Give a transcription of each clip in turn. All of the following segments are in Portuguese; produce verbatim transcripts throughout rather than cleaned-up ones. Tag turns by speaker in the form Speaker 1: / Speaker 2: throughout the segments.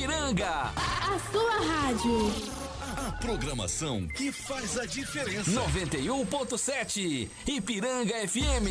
Speaker 1: Ipiranga.
Speaker 2: A sua rádio.
Speaker 3: A programação que faz a diferença.
Speaker 1: noventa e um ponto sete Ipiranga F M.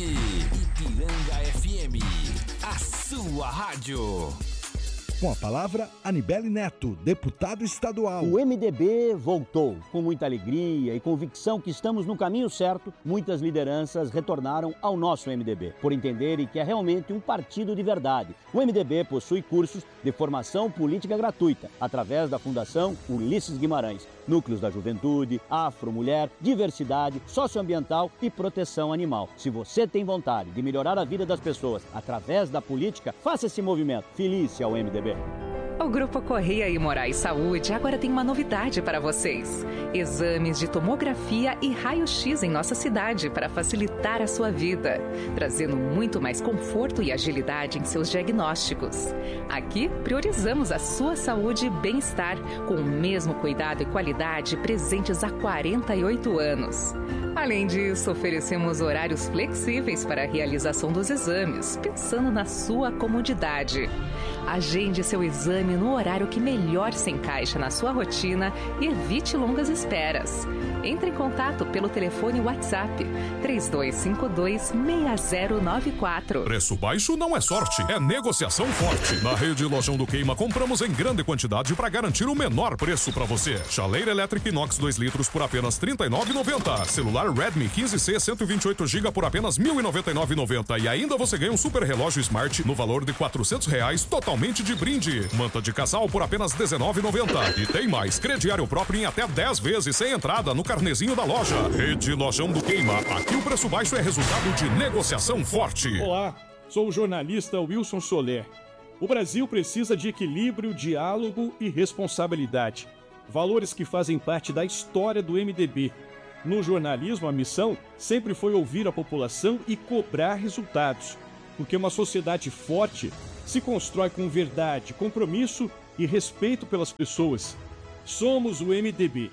Speaker 1: Ipiranga F M. A sua rádio.
Speaker 4: Com a palavra, Anibele Neto, deputado estadual.
Speaker 5: O M D B voltou. Com muita alegria e convicção que estamos no caminho certo, muitas lideranças retornaram ao nosso M D B, por entenderem que é realmente um partido de verdade. O M D B possui cursos de formação política gratuita, através da Fundação Ulisses Guimarães, núcleos da juventude, afro, mulher, diversidade, socioambiental e proteção animal. Se você tem vontade de melhorar a vida das pessoas através da política, faça esse movimento. Felice ao M D B.
Speaker 6: O Grupo Correia e Moraes Saúde agora tem uma novidade para vocês. Exames de tomografia e raio-x em nossa cidade para facilitar a sua vida, trazendo muito mais conforto e agilidade em seus diagnósticos. Aqui priorizamos a sua saúde e bem-estar com o mesmo cuidado e qualidade presentes há quarenta e oito anos. Além disso, oferecemos horários flexíveis para a realização dos exames, pensando na sua comodidade. Agende seu exame no horário que melhor se encaixa na sua rotina e evite longas esperas. Entre em contato pelo telefone WhatsApp três dois cinco dois, seis zero nove quatro.
Speaker 7: Preço baixo não é sorte, é negociação forte. Na rede Lojão do Queima compramos em grande quantidade para garantir o menor preço para você. Chaleira elétrica inox dois litros por apenas trinta e nove reais e noventa centavos. Celular Redmi quinze C cento e vinte e oito gigabytes por apenas mil e noventa e nove reais e noventa centavos. E ainda você ganha um super relógio Smart no valor de quatrocentos reais, totalmente de brinde. Manta de casal por apenas dezenove reais e noventa centavos. E tem mais, crediário próprio em até dez vezes sem entrada no carnezinho da loja. Rede Lojão do Queima. Aqui o preço baixo é resultado de negociação forte.
Speaker 8: Olá, sou o jornalista Wilson Soler. O Brasil precisa de equilíbrio, diálogo e responsabilidade. Valores que fazem parte da história do M D B. No jornalismo, a missão sempre foi ouvir a população e cobrar resultados. Porque uma sociedade forte se constrói com verdade, compromisso e respeito pelas pessoas. Somos o M D B.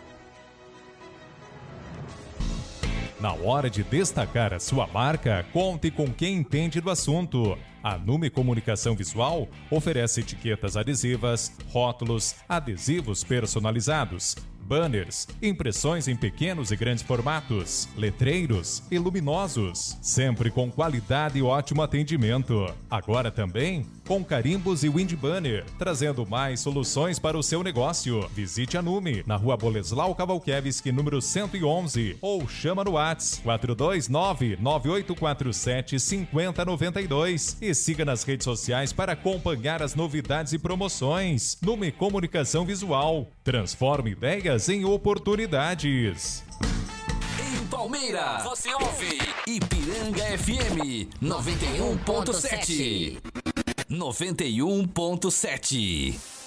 Speaker 9: Na hora de destacar a sua marca, conte com quem entende do assunto. A Nume Comunicação Visual oferece etiquetas adesivas, rótulos, adesivos personalizados, banners, impressões em pequenos e grandes formatos, letreiros e luminosos, sempre com qualidade e ótimo atendimento. Agora também com carimbos e wind banner, trazendo mais soluções para o seu negócio. Visite a Nume, na rua Boleslau Cavalkiewicz, número cento e onze, ou chama no WhatsApp quatro dois nove, nove oito quatro sete, cinco zero nove dois e siga nas redes sociais para acompanhar as novidades e promoções. Nume Comunicação Visual, transforma ideias em oportunidades.
Speaker 1: Em Palmeira, você ouve Ipiranga F M noventa e um ponto sete. noventa e um ponto sete.